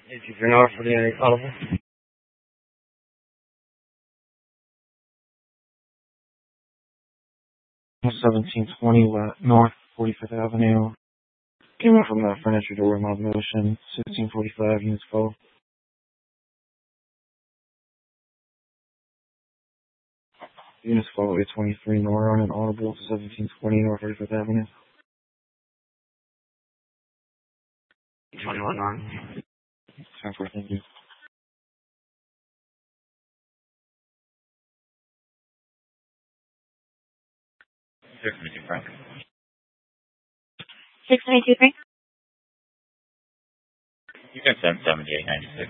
If you're not for the audible. 1720 North 45th Avenue. Came in from the furniture door, mild motion, 1645 units full. Units full, 823 North and audible, 1720 North 45th Avenue. 21 on. Time for thank you. 622 Frank. 622 Frank. You can send 7896.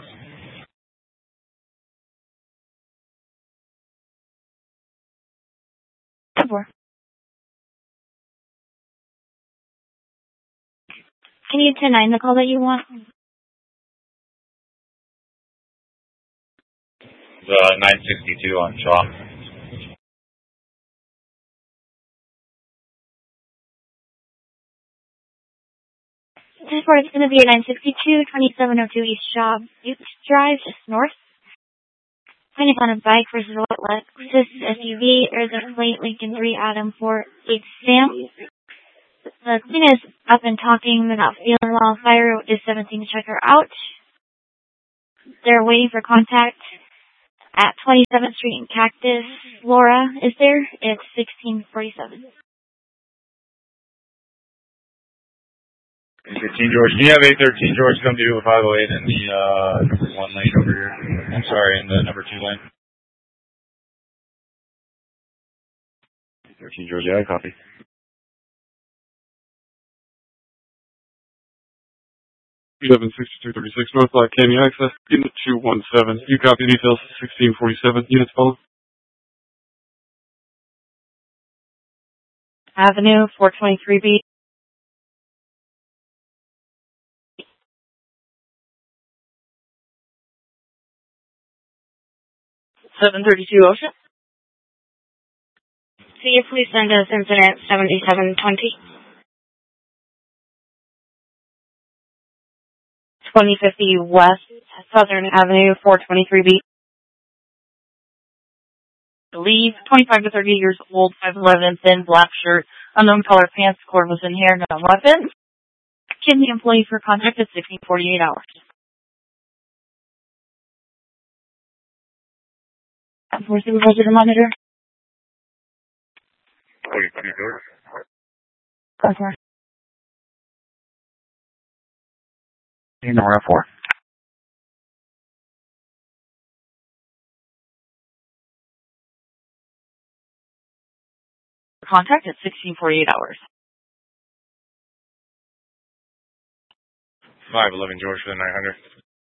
Can you 10-9 the call that you want? 962 on Shaw. This is going to be a 962, 2702 East Shaw Drive, just north. Plaintiff on a bike versus a Lexus SUV. There's a plate Lincoln 3 Adam 4 8 stamp. The clean is up and talking. They're not feeling well. Fire is 17 to check her out. They're waiting for contact at 27th Street in Cactus. Laura is there. It's 1647. 15 George. Can you have 813 George come to 508 in the one lane over here? I'm sorry, in the number 2 lane. 13 George, yeah, I copy. 116236 North Black Canyon Access, unit 217. You copy details 1647. Units follow. Avenue 423B. 732 Ocean. Can you please send us incident 7720? 2050 West Southern Avenue 423B. Believe 25 to 30 years old, 5'11", thin, black shirt, unknown color pants, cord was in hair, no weapon. Can the employee for contact at 1648 hours? For supervisor to monitor. Okay. Nora 4. Contact at 1648 hours. 511 George for the 900.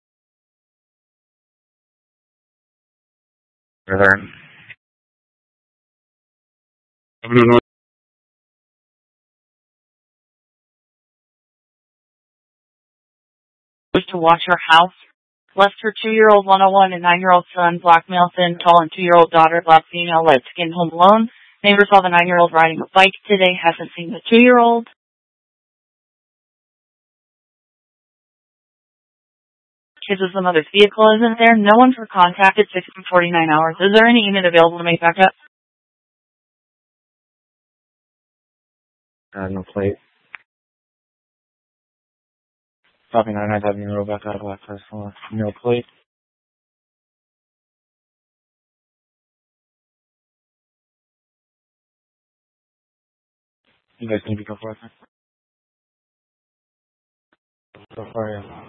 Northern. Avenue North. To watch her house. Left her 2-year-old 101 and 9-year-old son, black male, thin, tall, and 2-year-old daughter, black female, light skin, home alone. Neighbor saw the 9-year-old riding a bike today, hasn't seen the 2-year-old. Kids of some other vehicle isn't there. No one for contact at 1649 hours. Is there any unit available to make backup? No plate. Copy 997 Euro back out of Black First floor. No plate. You guys need to go for it. Go for it.